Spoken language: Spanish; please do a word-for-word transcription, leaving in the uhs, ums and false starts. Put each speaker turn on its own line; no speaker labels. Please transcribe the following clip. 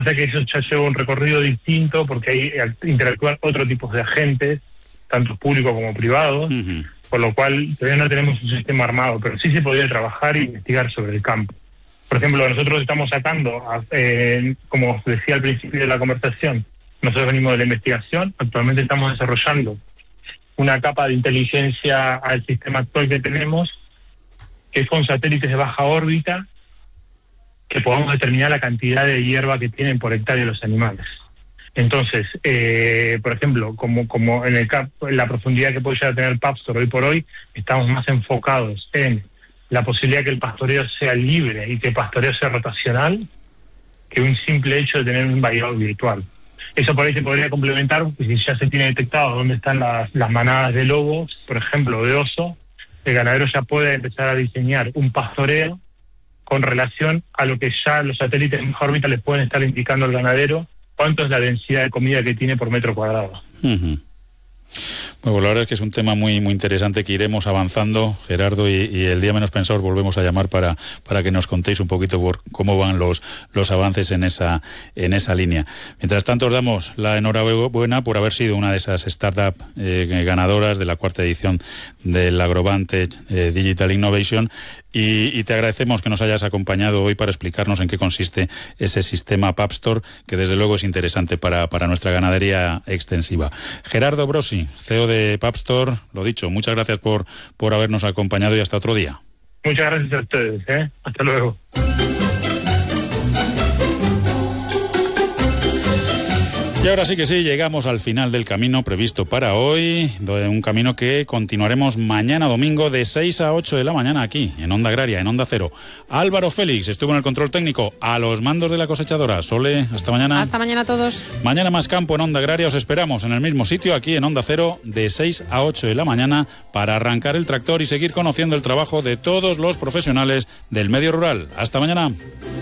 O sea que eso ya lleva un recorrido distinto porque ahí interactúan otro tipo de agentes, tanto públicos como privados, uh-huh. Por lo cual todavía no tenemos un sistema armado, pero sí se podría trabajar e investigar sobre el campo. Por ejemplo, nosotros estamos sacando, eh, como os decía al principio de la conversación, nosotros venimos de la investigación, actualmente estamos desarrollando una capa de inteligencia al sistema actual que tenemos, que es con satélites de baja órbita, que podamos determinar la cantidad de hierba que tienen por hectárea los animales. Entonces, eh, por ejemplo, como como en, el cap, en la profundidad que puede llegar a tener Papstor hoy por hoy, estamos más enfocados en la posibilidad de que el pastoreo sea libre y que el pastoreo sea rotacional, que un simple hecho de tener un variador virtual. Eso por ahí se podría complementar, si ya se tiene detectado dónde están las, las manadas de lobos, por ejemplo, de oso, el ganadero ya puede empezar a diseñar un pastoreo con relación a lo que ya los satélites en baja órbita les pueden estar indicando al ganadero cuánto es la densidad de comida que tiene por metro cuadrado.
Uh-huh. Bueno, la verdad es que es un tema muy muy interesante que iremos avanzando, Gerardo, y, y el día menos pensado os volvemos a llamar para para que nos contéis un poquito por cómo van los los avances en esa en esa línea. Mientras tanto, os damos la enhorabuena por haber sido una de esas startups eh, ganadoras de la cuarta edición del Agrovantech eh, Digital Innovation y, y te agradecemos que nos hayas acompañado hoy para explicarnos en qué consiste ese sistema Papstor, que desde luego es interesante para, para nuestra ganadería extensiva. Gerardo Brosi, C E O de Papstor, lo dicho, muchas gracias por, por habernos acompañado y hasta otro día.
Muchas gracias a ustedes, ¿eh? Hasta luego.
Y ahora sí que sí, llegamos al final del camino previsto para hoy, un camino que continuaremos mañana domingo de seis a ocho de la mañana aquí, en Onda Agraria, en Onda Cero. Álvaro Félix estuvo en el control técnico, a los mandos de la cosechadora. Sole, hasta mañana.
Hasta mañana a todos.
Mañana más campo en Onda Agraria, os esperamos en el mismo sitio, aquí en Onda Cero, de seis a ocho de la mañana, para arrancar el tractor y seguir conociendo el trabajo de todos los profesionales del medio rural. Hasta mañana.